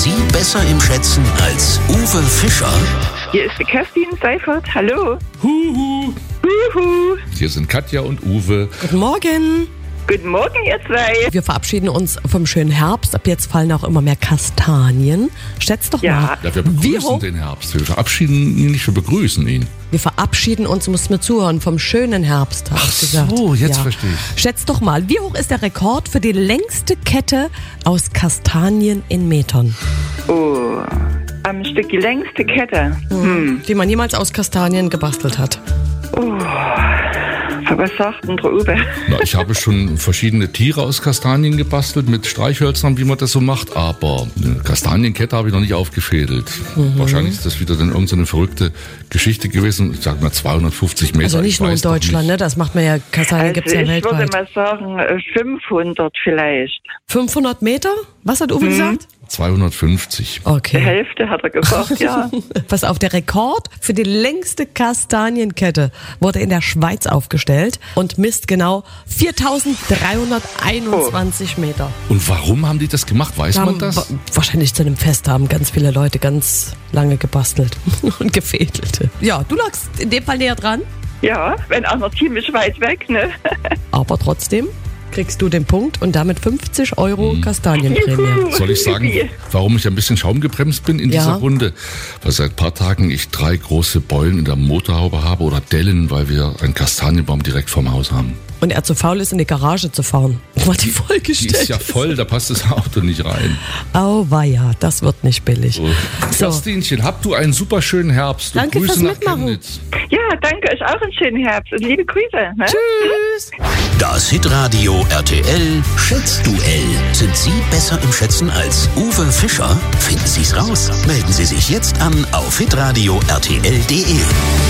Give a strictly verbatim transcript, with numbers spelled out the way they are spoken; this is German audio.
Sie besser im Schätzen als Uwe Fischer? Hier ist die Kerstin Seifert. Hallo. Huhu. Huhu. Hier sind Katja und Uwe. Guten Morgen. Guten Morgen, ihr zwei. Wir verabschieden uns vom schönen Herbst. Ab jetzt fallen auch immer mehr Kastanien. Schätzt doch Ja. mal. Ja, wir wie begrüßen hoch? den Herbst. Wir verabschieden ihn nicht, wir begrüßen ihn. Wir verabschieden uns, musst mir zuhören, vom schönen Herbst, habe ich gesagt. so, jetzt verstehe ich. Schätzt doch mal, wie hoch ist der Rekord für die längste Kette aus Kastanien in Metern? Oh, am Stück die längste Kette. Hm. Die man jemals aus Kastanien gebastelt hat. Was sagt denn der Uwe? Na, ich habe schon verschiedene Tiere aus Kastanien gebastelt, mit Streichhölzern, wie man das so macht, aber eine Kastanienkette habe ich noch nicht aufgefädelt. Mhm. Wahrscheinlich ist das wieder dann irgendeine verrückte Geschichte gewesen. Ich sag mal zweihundertfünfzig Meter. Also nicht ich nur in weiß doch Deutschland, nicht. ne? Das macht man ja, Kastanien Also gibt es ja ich würde weltweit. mal sagen äh, fünfhundert vielleicht. fünfhundert Meter? Was hat Uwe gesagt? zweihundertfünfzig. Die Okay. Hälfte hat er gesagt, ja. Pass auf, der Rekord für die längste Kastanienkette wurde in der Schweiz aufgestellt und misst genau viertausenddreihunderteinundzwanzig Meter. Und warum haben die das gemacht? Weiß Da man haben das? wa- wahrscheinlich zu einem Fest haben ganz viele Leute ganz lange gebastelt und gefädelt. Ja, du lagst in dem Fall näher dran, Ja, wenn auch noch ziemlich weit weg, ne? aber trotzdem kriegst du den Punkt und damit fünfzig Euro Kastanienprämie. Soll ich sagen, warum ich ein bisschen schaumgebremst bin in Ja. dieser Runde? Weil seit ein paar Tagen ich drei große Beulen in der Motorhaube habe oder Dellen, weil wir einen Kastanienbaum direkt vorm Haus haben. Und er zu faul ist, in die Garage zu fahren, weil die Die vollgestellt ist ja voll, da passt das Auto nicht rein. Auweia, das wird nicht billig. So. So. Kerstinchen, habt du einen super schönen Herbst. Und Danke Grüße fürs nach Mitmachen. Chemnitz. Ja, danke euch auch einen schönen Herbst und liebe Grüße. Ne? Tschüss. Das Hitradio R T L Schätzduell. Sind Sie besser im Schätzen als Uwe Fischer? Finden Sie's raus? Melden Sie sich jetzt an auf hitradio r t l punkt d e.